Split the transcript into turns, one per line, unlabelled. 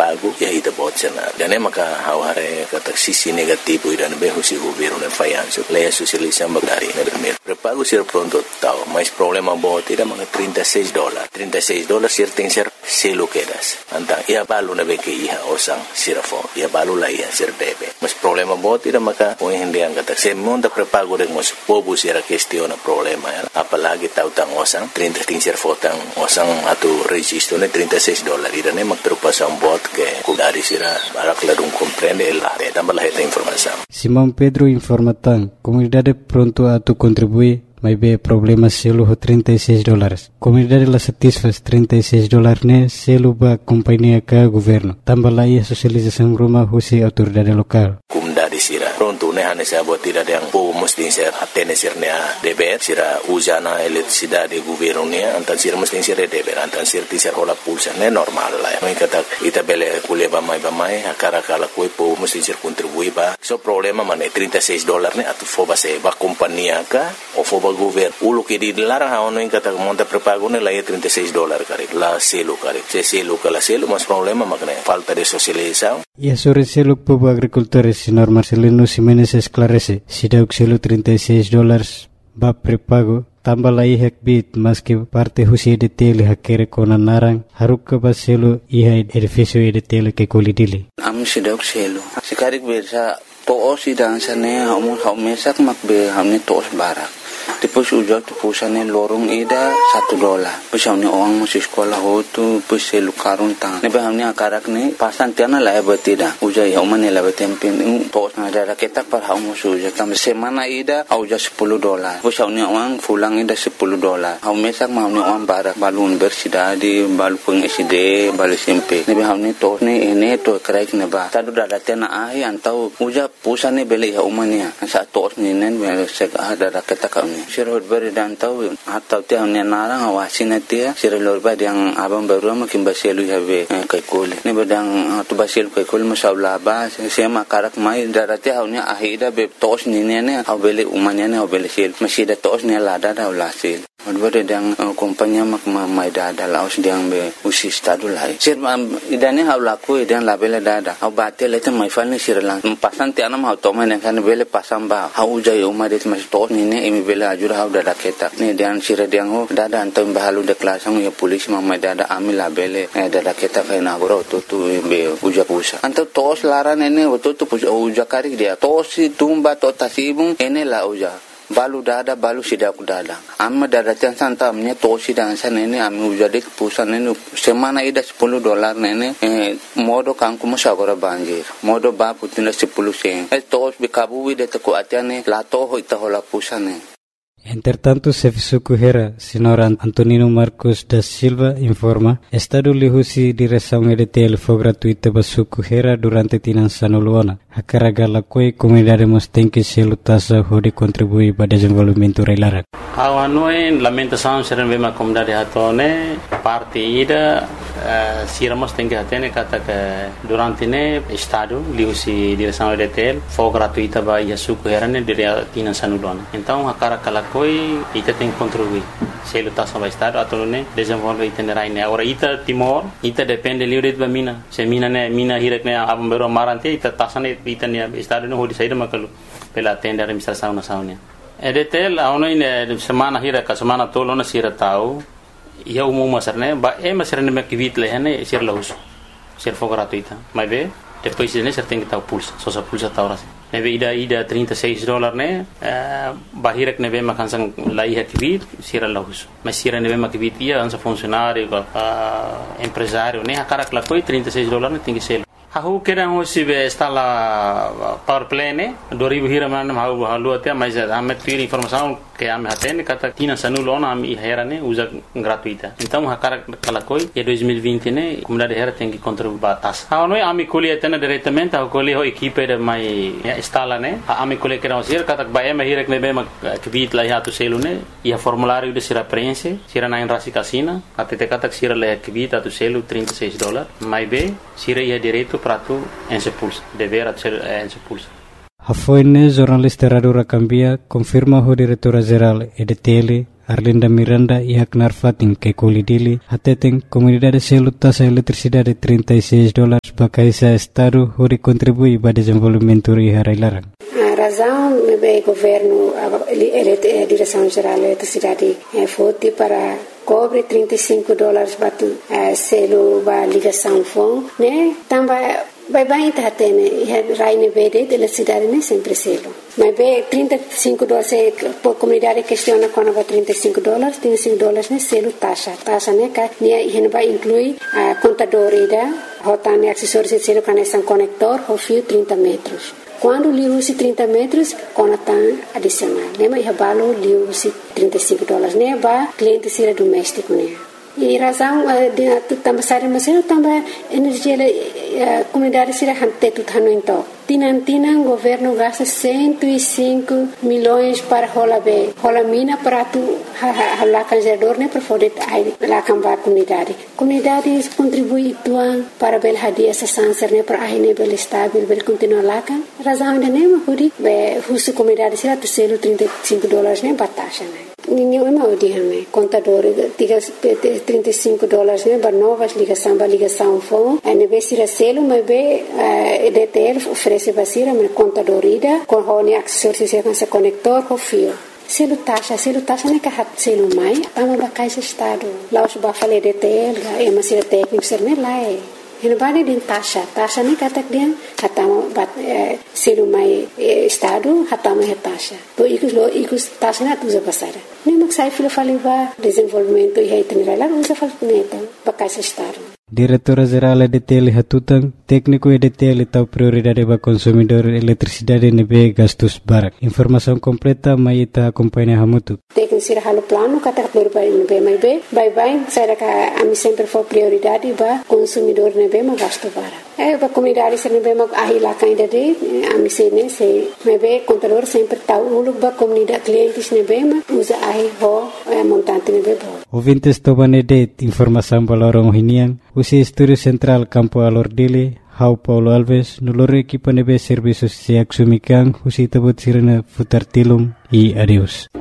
pré-pago e aí da botsana. Dan maka haware kata sisi negativo dan be husi governo ne fayanso. Lei socialização bagari ne primeiro. Pré-pago ser pronto tal, mas problema bot ida mga $36. $36 ser tem ser selo quedas. Antang ia balu na be ke iha osang sirafo. Ia balu la iha ser debe. Mas problema bot ida maka o hindi ang kata se monta pré-pago de mos povo era questiona problema. Apalagi tautang osang 30 tem ser fotang osang atu registro ne $36. Ida ne magtrupas ang bot ke kudari sira barak ladung comprende ela tambah lah esta informação.
Simão Pedro informa tan comunidade pronto a tu contribuir mas be problema selo $36. Comunidade la satisfaz $36 ne selo ba companhia ka governo. Tambah lah ia socialização rumah husi autoridade lokal.
Comunidade sira pronto ne hane sa bot ida yang po mesti ser atene sir ne deber sira usana eletricidade governo ne antan sir mesti sir deber antan sir tisir hola pulsa ne normal lah. Mai kata ita bele kuleba mai akara kala koi po mesti sir contribui ba. So problema mane $36 ne atu foba se ba companhia ka o foba governo ulo que di larang ha ono in kata monta prepago ne la $36 kare la selo kare se selo kala selo mas problema makne falta de socialização.
E sobre selo povo agricultores senhor Marcelino Ximenes esclarece se deu selo $36 ba prepago tambah la ihak bit mas que parte husi de tele hakere kona narang haruka ba selo iha edifício de tele que colidili
am se deu selo sekarik bersa to sidang sane hamun mesak makbe hamne tos barak. Depois ujak tu pusane lorong ida $1. Pesau ni orang masih sekolah tu pese lukarun tang. Nebe hamni akarak ni pasan tiana la betida. Ujai haumane la betempin tos na ada ketak par haum musuh kam semana ida auja $10. Pesau ni orang fulang ida $10. Haum mesak mau ni orang barak balun bersida di balu peng SD balu SMP. Nebe hamni tos ni ene to kraik neba. Tadu dada tiana ahi antau uja pusane beli haumania. Sa tos ni nen sek ada ketak sirot beri dan tahu atau tiang ni narang awasin dia sirot beri yang abang baru makin basilu habe kaikul ni bedang tu basilu kaikul masalah bah saya makarak mai darati haunya ahida be tos ni ni au beli umanya ni au beli sil masih ada tos ni lada dah ulasil. Ada yang kompanya mak mai dada laos diang be usi stadu lai. Sir idane hau laku idan labele dada. Au batel itu mai fal ni sirlang. Pasan tiana mau toma ni kan bele pasang ba. Hau jai umadet mas tos ni ne imi bele ajur hau dada ketak. Ni diang sir diang ho dada antam bahalu de kelasang ya polisi mai dada ami labele dada ketak kai na goro tu be uja pusa. Antam tos laran ene tu uja karik dia. Tos si tumba to tasibung ene la uja. Balu dada balu sidak dada amma dada tiang santa amnya tosi dan sana ini ami ujadik pusan ini semana ida $10 nene modo kangku masagora banjir modo ba putina 10 sen tos bikabu ida teko atiane lato ho ita hola pusane.
Entretanto, Serviço Correia, senhor Antonino Marcos da Silva informa, Estado lihusi direção EDTL foi gratuita basu Correia durante Tinançano Luana. A carga lakoi comunidade mos tem que se lutasa hode contribuir para desenvolvimento reilarak.
Awanoi lamentação serem bem a comunidade hatone parte ida siramos tem que atene kata que durante ne Estado lihusi direção EDTL foi gratuita ba yasu Correia ne dire Tinançano Luana. Então a carga koi ita tem que contribuir se lutação vai Estado atau ne desenvolve itinerai ne agora ita Timor ita depende livre de mina se mina hirek ne abam bero marante ita tasane ita ne Estado ne hodi saída makalu pela tenda administração nacional EDTL aono ine semana hirek semana tolo na sira tau ia umum masarne ba masarne me kivit le hene sir laus sir fo gratuita mas be depois ne ser tem que tau pulsa só sa pulsa tau ras nebe ida $36 ne bahirek nebe makan sang lai hakvit sira laus mas sira nebe makvit ia ansa funcionário empresário ne akarak la koi $36 ne tem que ser hahu kerang ho sibe stala power plane 2000 hiraman halu halu atia mas amet tiri informação que am hatene kata Tinançano Luana am ihera ne usa gratuita então akarak kalakoi e 2020 ne comunidade hera tem que contribuir batas ha no ami colhe tena diretamente ha colhe ho equipe de mai stala ne ami colhe kerang sir kata ba em hirek ne be mak kvit la hatu selune ia formulário de sira prense sira na rasi casina até kata sira la kvit atu selu $36 mai be sira ia direito prato ensepulsa dever ser ensepulsa.
A foi ne jornalista Radura Cambia confirma o diretora geral EDTL Arlinda Miranda e Aknar Fatin que colidili até tem comunidade selo taxa eletricidade $36 para esse estado hori contribui para desenvolvimento e harailarang.
A razão é governo a direção geral da eletricidade foi para cobre $35 para selo para ligação phone, né? Também vai tá tendo raine verde de eletricidade né sempre selo. Mas bem $35 por comunidade questiona quando vai $35 né selo taxa né que né vai incluir a contador ida rotane acessórios de selo conexão conector ou fio 30 metros. Quando liu esse 30 metros, conta adicional. Lembra que balo liu esse $35, né? Ba cliente sira doméstico, né? E razão de também sair mas eu também energia comunidade sira hante tudo hano então. Tinan governo gasta 105 milhões para rola mina para tu lá canjador né para poder lá cambar comunidade contribui tuan para bel hadia essa sancer né para aí nível estável bel continuar lá kan razão ainda nem mahuri be husu comunidade sira tu selo $35 né batasha né ninguém mau dihame contador tiga $35 né para novas ligação phone aí be sira selo mas be DTL oferece basira mas contador ida com hone acessórios e com conector com fio selo taxa né que hat selo mai tama bakai se estado lá os ba falei DTL é mas sira técnico ser né lá é Hinabani din taxa ni katak dia hatama bat selo mai estado hatama é taxa to ikus taxa na tuza basara nem maksai filo faliva desenvolvimento e itinerário lá usa falneta bakai se estado.
Diretora Geral EDTL Hatutang, técnico EDTL tau prioridade para consumidor eletricidade nebe gastos barak. Informação completa mai ita acompanha hamutu.
Técnico sira halo plano kata prioridade nebe mai be, bye saya ka ami sempre for prioridade para consumidor nebe ma gasto barak. Para comunidade sira nebe ma ahila kainda de ami sene se nebe contador sempre tau uluk ba comunidade clientes nebe ma usa ahi ho montante nebe bo.
Ouvintes tobanede informação balorong hiniang usi Estúdio Central Campo Alordile, Hau Paulo Alves, noloro equipa nebe serviços siak sumikang, usi tabut sirena futar tilum e adeus.